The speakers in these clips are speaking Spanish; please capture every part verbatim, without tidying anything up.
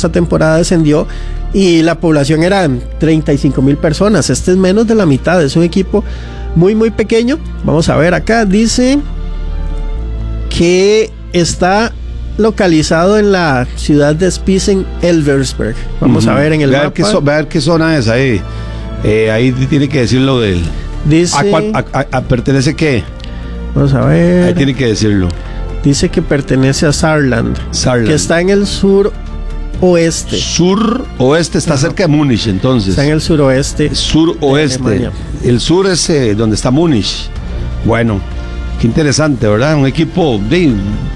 esa temporada descendió y la población era treinta y cinco mil personas. Este es menos de la mitad, es un equipo muy muy pequeño. Vamos a ver acá, dice que está localizado en la ciudad de Spießen-Elversberg. Vamos uh-huh. a ver en el ver mapa. Qué so, ver qué zona es ahí. Eh, ahí tiene que decirlo de él. Dice, ¿A, cuál, a, a, a pertenece qué? Vamos a ver. Ahí tiene que decirlo. Dice que pertenece a Saarland, Saarland. que está en el sur oeste. Sur oeste, está Ajá. cerca de Múnich, entonces. Está en el suroeste. Sur oeste. El sur es eh, donde está Múnich. Bueno, qué interesante, ¿verdad? Un equipo de,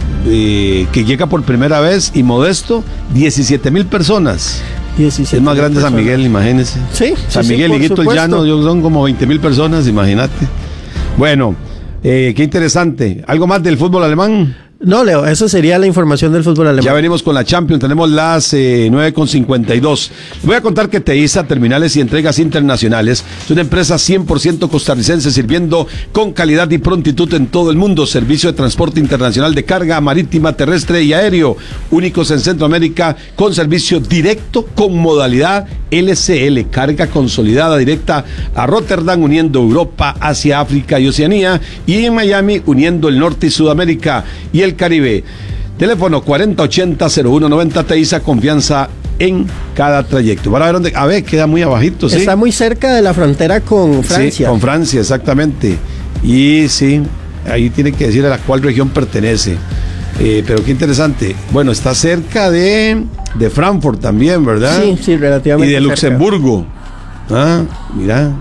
de, que llega por primera vez y modesto, diecisiete mil personas. diecisiete es más grande San Miguel, imagínense. Sí, San sí, Miguel, sí, Higuito el Llano, son como veinte mil personas, imagínate. Bueno, eh, qué interesante. ¿Algo más del fútbol alemán? No, Leo, esa sería la información del fútbol alemán. Ya venimos con la Champions, tenemos las eh, nueve con cincuenta y dos. Voy a contar que Teiza Terminales y Entregas Internacionales es una empresa cien por ciento costarricense sirviendo con calidad y prontitud en todo el mundo. Servicio de transporte internacional de carga marítima, terrestre y aéreo. Únicos en Centroamérica con servicio directo con modalidad L C L. Carga consolidada directa a Rotterdam uniendo Europa, Asia, África y Oceanía. Y en Miami uniendo el norte y Sudamérica y el Caribe. Teléfono cuarenta ochenta cero uno noventa Teiza, confianza en cada trayecto. Para ver dónde, a ver, queda muy abajito, ¿sí? Está muy cerca de la frontera con Francia. Sí, con Francia, exactamente. Y sí, ahí tiene que decir a la cual región pertenece. Eh, pero qué interesante. Bueno, está cerca de, de Frankfurt también, ¿verdad? Sí, sí, relativamente. Y de Luxemburgo. Ah, mira.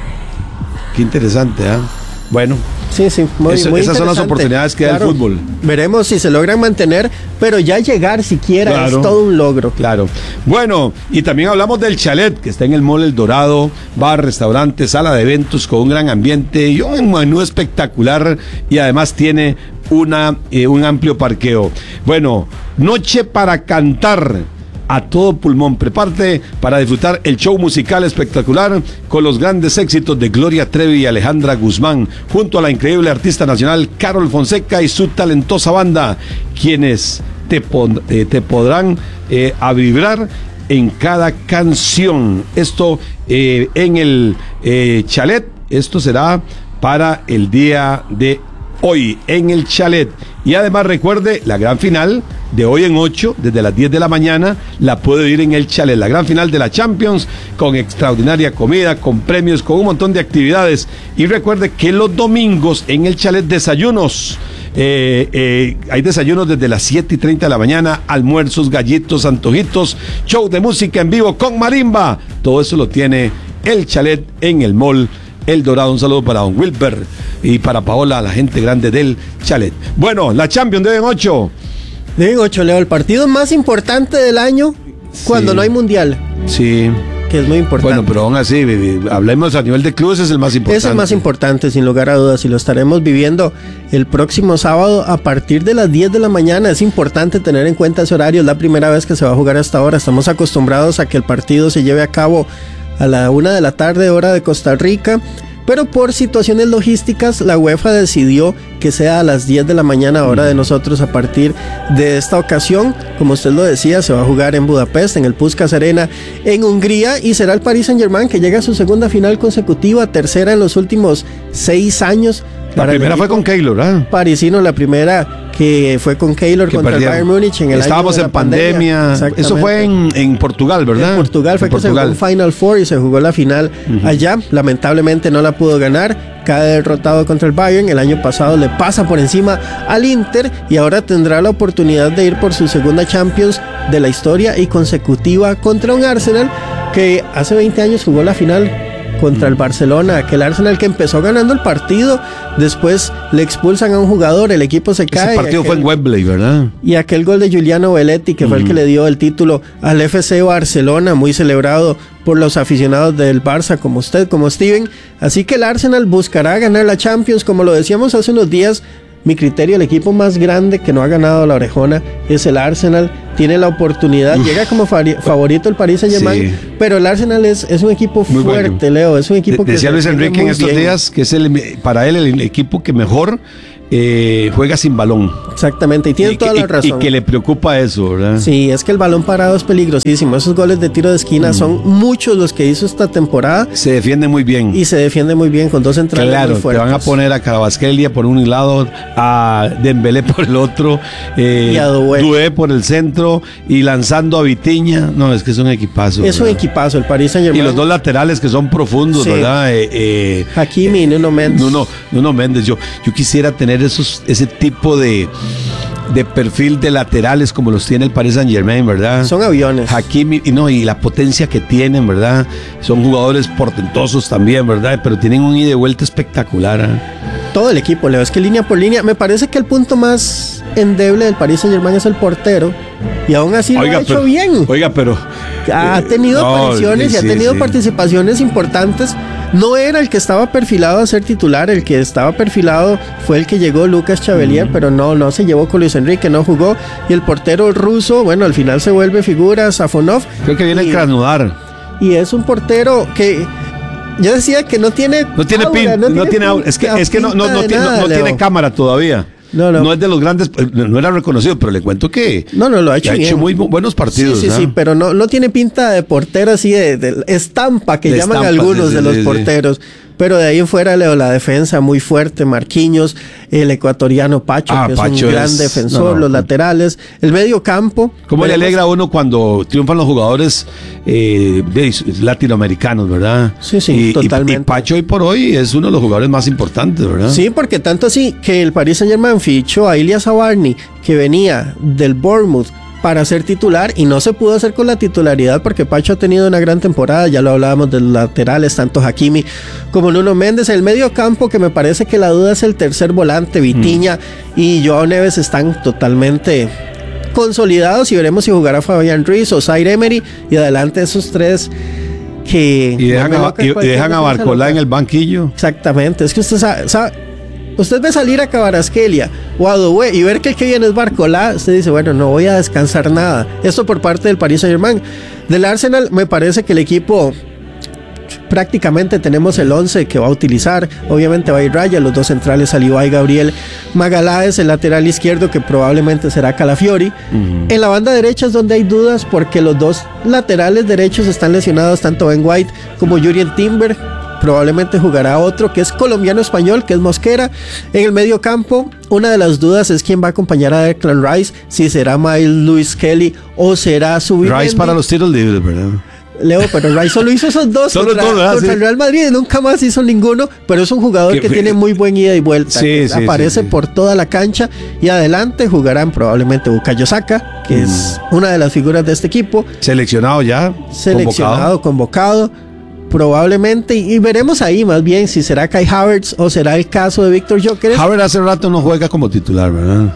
Qué interesante, ¿ah? Bueno. Sí, sí, muy, Eso, muy esas son las oportunidades que claro, da el fútbol. Veremos si se logran mantener, pero ya llegar siquiera claro, es todo un logro. Claro. Bueno, y también hablamos del chalet, que está en el Mall El Dorado, bar, restaurante, sala de eventos con un gran ambiente y un menú espectacular, y además tiene una, eh, un amplio parqueo. Bueno, noche para cantar a todo pulmón. Prepárate para disfrutar el show musical espectacular con los grandes éxitos de Gloria Trevi y Alejandra Guzmán, junto a la increíble artista nacional Carol Fonseca y su talentosa banda, quienes te, pon, eh, te podrán eh, a vibrar en cada canción. Esto eh, en el eh, chalet, esto será para el día de hoy en el chalet. Y además recuerde, la gran final de hoy en ocho, desde las diez de la mañana, la puede ir en el chalet. La gran final de la Champions, con extraordinaria comida, con premios, con un montón de actividades. Y recuerde que los domingos en el chalet desayunos. Eh, eh, hay desayunos desde las siete y treinta de la mañana, almuerzos, gallitos, antojitos, show de música en vivo con marimba. Todo eso lo tiene el chalet en el Mall El Dorado. Un saludo para don Wilber y para Paola, la gente grande del chalet. Bueno, la Champions de hoy en ocho. De hoy en ocho, Leo, el partido más importante del año cuando sí. no hay mundial. Sí. Que es muy importante. Bueno, pero aún así, hablemos a nivel de clubes, es el más importante. Es el más importante, sin lugar a dudas, y lo estaremos viviendo el próximo sábado a partir de las diez de la mañana. Es importante tener en cuenta ese horario, es la primera vez que se va a jugar hasta ahora. Estamos acostumbrados a que el partido se lleve a cabo a la una de la tarde, hora de Costa Rica, pero por situaciones logísticas la UEFA decidió que sea a las diez de la mañana, hora de nosotros. A partir de esta ocasión, como usted lo decía, se va a jugar en Budapest, en el Puskás Arena, en Hungría, y será el Paris Saint-Germain que llega a su segunda final consecutiva, tercera en los últimos seis años. La primera fue con Keylor, ¿eh? Parisino, la primera que fue con Keylor que contra perdieron. el Bayern Múnich en el Estábamos año de en pandemia. pandemia. Eso fue en, en Portugal, ¿verdad? En Portugal fue en que Portugal. se jugó un Final Four y se jugó la final uh-huh. allá. Lamentablemente no la pudo ganar. Cae derrotado contra el Bayern. El año pasado le pasa por encima al Inter y ahora tendrá la oportunidad de ir por su segunda Champions de la historia y consecutiva contra un Arsenal que hace veinte años jugó la final contra el Barcelona, aquel Arsenal que empezó ganando el partido, después le expulsan a un jugador, el equipo se cae. Ese partido aquel, fue en Wembley, ¿verdad? Y aquel gol de Giuliano Belletti, que mm. fue el que le dio el título al F C Barcelona, muy celebrado por los aficionados del Barça, como usted, como Steven. Así que el Arsenal buscará ganar la Champions, como lo decíamos hace unos días. Mi criterio, el equipo más grande que no ha ganado la orejona es el Arsenal. Tiene la oportunidad, Uf. llega como fari- favorito el Paris Saint-Germain, sí. pero el Arsenal es, es un equipo muy fuerte, bueno. Leo, es un equipo de, que decía Luis Enrique en estos bien. días que es el, para él el equipo que mejor eh, juega sin balón. Exactamente, y tiene y toda que, la razón. Y que le preocupa eso, ¿verdad? Sí, es que el balón parado es peligrosísimo. Esos goles de tiro de esquina mm. son muchos los que hizo esta temporada. Se defiende muy bien. Y se defiende muy bien con dos centrales claro, muy fuertes. Te van a poner a Kvaratskhelia por un lado, a Dembélé por el otro, eh, y a Doué. Doué por el centro y lanzando a Vitinha. No, es que es un equipazo. Es ¿verdad? Un equipazo, el Paris Saint-Germain. Y los dos laterales que son profundos, sí. ¿verdad? Eh, eh, Hakimi y Nuno Méndez. Nuno, Nuno Méndez. Yo, yo quisiera tener esos, ese tipo de... de perfil de laterales como los tiene el Paris Saint-Germain, ¿verdad? Son aviones. Hakimi, y no, y la potencia que tienen, ¿verdad? Son jugadores portentosos también, ¿verdad? Pero tienen un ida y vuelta espectacular, ¿eh? Todo el equipo, Leo, es que línea por línea, me parece que el punto más endeble del Paris Saint-Germain es el portero, y aún así oiga, lo ha hecho pero, bien. Oiga, pero... Ha tenido no, apariciones sí, y ha tenido sí. participaciones importantes. No era el que estaba perfilado a ser titular, el que estaba perfilado fue el que llegó, Lucas Chavelier, mm. pero no, no se llevó con Luis Enrique, no jugó. Y el portero ruso, bueno, al final se vuelve figura, Safonov. Creo que viene y, el Krasnodar. Y es un portero que... Yo decía que no tiene... No tiene aura, pin, no, no tiene aura. Es que, es que no, no, no, tiene, nada, no, no tiene cámara todavía. No, no. no es de los grandes, no era reconocido, pero le cuento que no, no lo ha hecho, ha hecho muy buenos partidos. Sí, sí, ¿no? sí, pero no, no tiene pinta de portero así de, de estampa que de llaman estampa, algunos sí, de los sí, porteros. Sí. Pero de ahí en fuera, Leo, la defensa muy fuerte, Marquinhos, el ecuatoriano Pacho, ah, que Pacho es un gran es... defensor, no, no. los laterales, el medio campo. ¿Cómo veremos? Le alegra a uno cuando triunfan los jugadores eh, latinoamericanos, verdad? Sí, sí, y, totalmente. Y, y Pacho hoy por hoy es uno de los jugadores más importantes, ¿verdad? Sí, porque tanto así que el Paris Saint-Germain fichó a Ilya Zabarny, que venía del Bournemouth, para ser titular y no se pudo hacer con la titularidad porque Pacho ha tenido una gran temporada, ya lo hablábamos de los laterales, tanto Hakimi como Nuno Méndez. El medio campo, que me parece que la duda es el tercer volante, Vitinha mm. y Joao Neves están totalmente consolidados y veremos si jugará Fabián Ruiz o Zaire Emery y adelante esos tres que... Y dejan, a, y, y dejan a Barcola en el banquillo. Exactamente, es que usted sabe... sabe usted ve salir a Kvaratskhelia o a Doué y ver que el que viene es Barcola, usted dice, bueno, no voy a descansar nada. Esto por parte del Paris Saint-Germain. Del Arsenal, me parece que el equipo prácticamente tenemos el once que va a utilizar. Obviamente va a ir Raya, los dos centrales, Saliba y Gabriel Magaláes, el lateral izquierdo que probablemente será Calafiori. Uh-huh. En la banda derecha es donde hay dudas porque los dos laterales derechos están lesionados, tanto Ben White como Jurien Timber. Probablemente jugará otro que es colombiano-español, que es Mosquera. En el medio campo, una de las dudas es quién va a acompañar a Declan Rice, si será Miles Lewis Kelly o será Zubimendi. Rice para los tiros libres, ¿verdad? Leo, pero Rice solo hizo esos dos solo contra, dos, contra sí. el Real Madrid, nunca más hizo ninguno, pero es un jugador que, que tiene muy buen ida y vuelta, sí, que sí, aparece sí, sí. por toda la cancha y adelante jugarán probablemente Bukayo Saka, que mm. es una de las figuras de este equipo. Seleccionado ya. Seleccionado, convocado. convocado probablemente, y veremos ahí más bien si será Kai Havertz o será el caso de Víctor Gyökeres. Havertz hace rato no juega como titular, ¿verdad?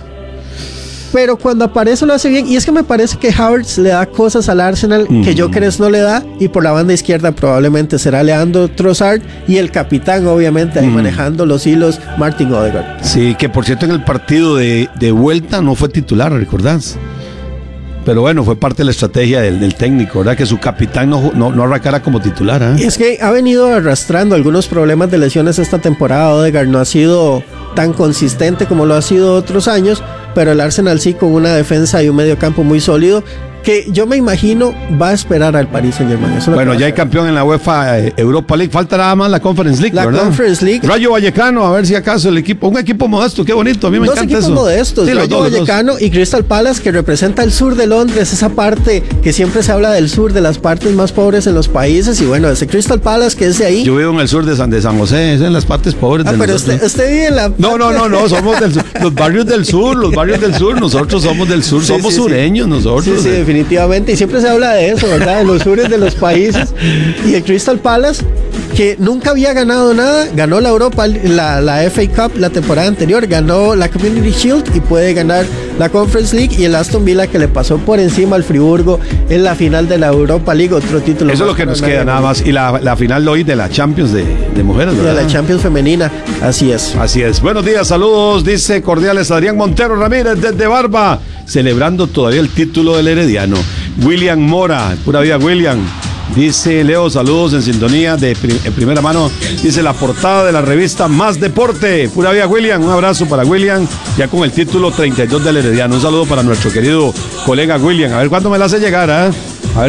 Pero cuando aparece lo hace bien, y es que me parece que Havertz le da cosas al Arsenal mm. que Gyökeres no le da, y por la banda izquierda probablemente será Leandro Trossard y el capitán obviamente ahí mm. manejando los hilos, Martin Odegaard. Sí, que por cierto en el partido de, de vuelta no fue titular, ¿recordás? Pero bueno, fue parte de la estrategia del, del técnico, ¿verdad? Que su capitán no, no, no arrancara como titular, ¿eh? Es que ha venido arrastrando algunos problemas de lesiones esta temporada. Odegaard no ha sido tan consistente como lo ha sido otros años, pero el Arsenal sí, con una defensa y un mediocampo muy sólido, que yo me imagino va a esperar al Paris Saint-Germain. Eso bueno, ya hay campeón en la UEFA Europa League, falta nada más la Conference League, la ¿verdad? Conference League. Rayo Vallecano, a ver si acaso el equipo, un equipo modesto, qué bonito, a mí me dos encanta eso. Dos equipos modestos, sí, Rayo dos, Vallecano dos. Y Crystal Palace, que representa el sur de Londres, esa parte que siempre se habla del sur, de las partes más pobres en los países, y bueno, ese Crystal Palace que es de ahí. Yo vivo en el sur de San, de San José, es en las partes pobres ah, de pero usted, usted vive en la... No, no, no, no, somos del sur, los barrios del sur, los barrios del sur, nosotros somos del sur, sí, somos sí, sureños sí. nosotros. Sí, sí, definitivamente, y siempre se habla de eso, ¿verdad? De los sures de los países. Y el Crystal Palace, que nunca había ganado nada, ganó la Europa, la, la F A Cup la temporada anterior, ganó la Community Shield y puede ganar la Conference League, y el Aston Villa que le pasó por encima al Friburgo en la final de la Europa League, otro título. Eso es lo que nos queda nada más. Y la, la final de hoy de la Champions de, de mujeres, ¿verdad? De la Champions femenina, así es. Así es. Buenos días, saludos, dice cordiales Adrián Montero Ramírez desde Barba, celebrando todavía el título del Herediano. William Mora, pura vida William. Dice Leo, saludos en sintonía de prim- en primera mano. Dice la portada de la revista Más Deporte. Pura vida, William. Un abrazo para William, ya con el título treinta y dos del Herediano. Un saludo para nuestro querido colega William. A ver cuándo me la hace llegar, ¿eh?